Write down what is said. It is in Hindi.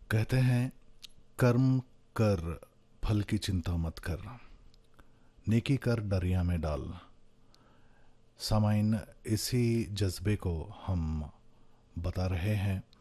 कहते हैं कर्म कर, फल की चिंता मत कर, नेकी कर दरिया में डाल। सामाइन, इसी जज्बे को हम बता रहे हैं